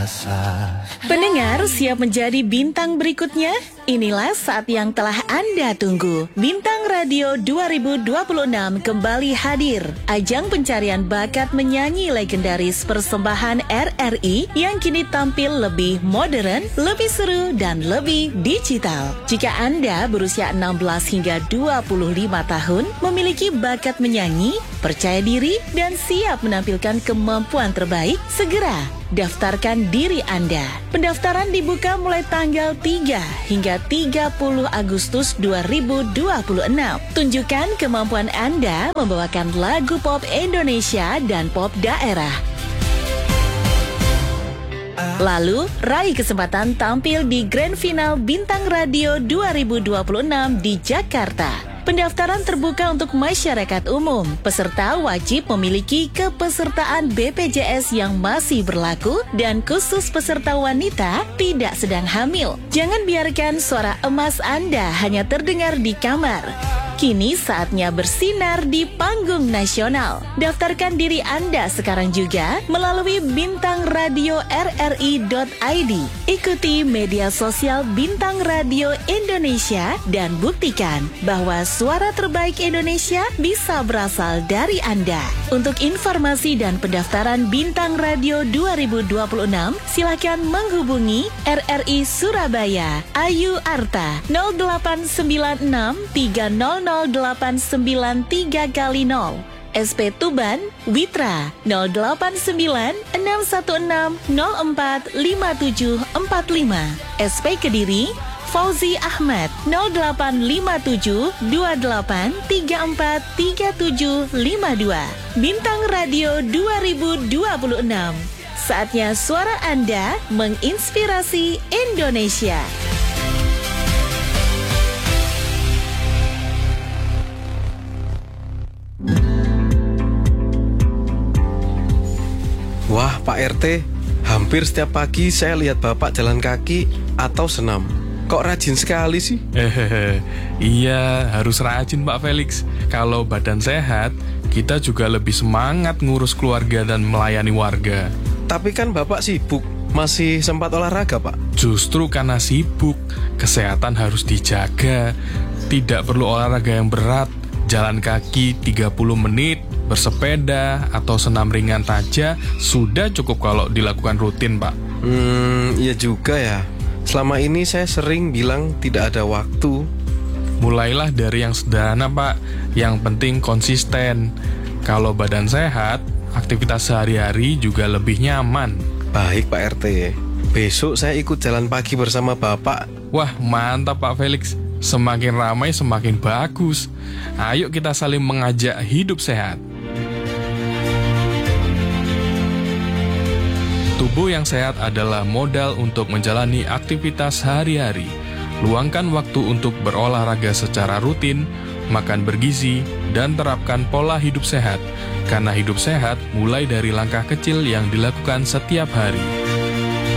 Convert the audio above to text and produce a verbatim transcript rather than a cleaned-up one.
rasa. Pendengar siap menjadi bintang berikutnya? Inilah saat yang telah Anda tunggu. Bintang Radio dua ribu dua puluh enam kembali hadir. Ajang pencarian bakat menyanyi legendaris persembahan R R I yang kini tampil lebih modern, lebih seru, dan lebih digital. Jika Anda berusia enam belas hingga dua puluh lima tahun, memiliki bakat menyanyi, percaya diri, dan siap menampilkan kemampuan terbaik, segera daftarkan diri Anda. Pendaftaran dibuka mulai tanggal tiga hingga tiga puluh Agustus dua ribu dua puluh enam. Tunjukkan kemampuan Anda membawakan lagu pop Indonesia dan pop daerah. Lalu, raih kesempatan tampil di Grand Final Bintang Radio dua ribu dua puluh enam di Jakarta. Pendaftaran terbuka untuk masyarakat umum. Peserta wajib memiliki kepesertaan B P J S yang masih berlaku dan khusus peserta wanita tidak sedang hamil. Jangan biarkan suara emas Anda hanya terdengar di kamar. Kini saatnya bersinar di panggung nasional. Daftarkan diri Anda sekarang juga melalui bintang radio r r i dot i d. Ikuti media sosial Bintang Radio Indonesia dan buktikan bahwa suara terbaik Indonesia bisa berasal dari Anda. Untuk informasi dan pendaftaran Bintang Radio dua ribu dua puluh enam, silakan menghubungi R R I Surabaya, Ayu Arta, nol delapan sembilan enam tiga nol nol delapan sembilan tiga kali nol. S P Tuban, Witra, nol delapan sembilan enam satu enam nol empat lima tujuh empat lima. S P Kediri, Fauzi Ahmad, nol delapan lima tujuh dua delapan tiga empat tiga tujuh lima dua. Bintang Radio dua ribu dua puluh enam. Saatnya suara Anda menginspirasi Indonesia. Wah, Pak R T, hampir setiap pagi saya lihat Bapak jalan kaki atau senam. Kok rajin sekali sih? Hehehe, iya harus rajin Pak Felix. Kalau badan sehat, kita juga lebih semangat ngurus keluarga dan melayani warga. Tapi kan Bapak sibuk, masih sempat olahraga Pak? Justru karena sibuk, kesehatan harus dijaga. Tidak perlu olahraga yang berat, jalan kaki tiga puluh menit, bersepeda, atau senam ringan saja sudah cukup kalau dilakukan rutin Pak. Hmm, iya juga ya. Selama ini saya sering bilang tidak ada waktu. Mulailah dari yang sederhana Pak, yang penting konsisten. Kalau badan sehat, aktivitas sehari-hari juga lebih nyaman. Baik Pak R T, besok saya ikut jalan pagi bersama Bapak. Wah mantap Pak Felix, semakin ramai semakin bagus. Ayo kita saling mengajak hidup sehat. Tubuh yang sehat adalah modal untuk menjalani aktivitas sehari-hari. Luangkan waktu untuk berolahraga secara rutin, makan bergizi, dan terapkan pola hidup sehat. Karena hidup sehat mulai dari langkah kecil yang dilakukan setiap hari.